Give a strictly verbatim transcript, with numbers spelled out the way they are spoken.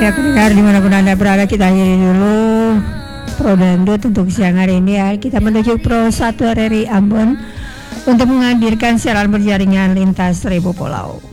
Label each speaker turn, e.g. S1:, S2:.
S1: Ya pendengar dimanapun Anda berada, kita akhiri dulu Pro Dangdut untuk siang hari ini ya. Kita menuju Pro satu R R I Ambon untuk menghadirkan siaran berjaringan lintas seribu pulau.